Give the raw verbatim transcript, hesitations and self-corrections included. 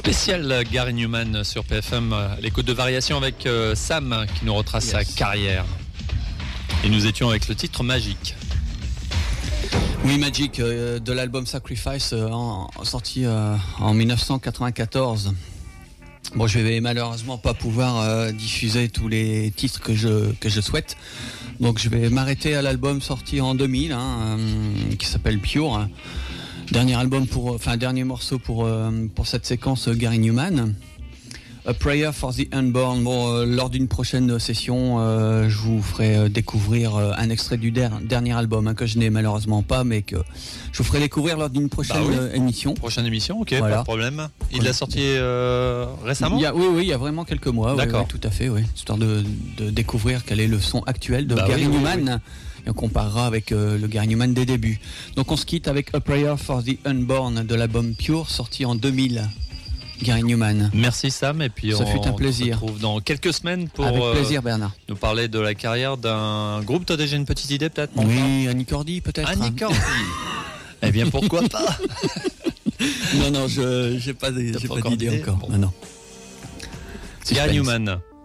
Spécial Gary Numan sur P F M, l'écoute de Variation avec euh, Sam qui nous retrace yes. sa carrière. Et nous étions avec le titre Magic. Oui, Magic euh, de l'album Sacrifice euh, en, sorti euh, en dix-neuf cent quatre-vingt-quatorze. Bon, je vais malheureusement pas pouvoir euh, diffuser tous les titres que je que je souhaite. Donc je vais m'arrêter à l'album sorti en deux mille, hein, euh, qui s'appelle Pure. Dernier album pour, enfin dernier morceau pour euh, pour cette séquence euh, Gary Numan. A Prayer for the Unborn. Bon, euh, lors d'une prochaine session, euh, je vous ferai euh, découvrir euh, un extrait du der- dernier album hein, que je n'ai malheureusement pas, mais que je vous ferai découvrir lors d'une prochaine bah oui. euh, émission. Prochaine émission, ok, voilà. Pas de problème. Il l'a sorti euh, récemment. Il y a, Oui, oui, il y a vraiment quelques mois. D'accord. Oui, oui, tout à fait, oui. Histoire de, de découvrir quel est le son actuel de bah Gary oui, Numan. Oui, oui. Et on comparera avec euh, le Gary Numan des débuts. Donc on se quitte avec A Prayer for the Unborn de l'album Pure, sorti en deux mille. Gary Numan. Merci Sam, et puis ça on, fut un plaisir. se retrouve dans quelques semaines pour avec plaisir, Bernard. Euh, nous parler de la carrière d'un groupe. Toi déjà une petite idée peut-être? Oui, Annie Cordy peut-être. Annie Cordy. Eh bien pourquoi pas? Non non, je j'ai pas, j'ai pas d'idée encore. Bon. Non non. Gary Numan.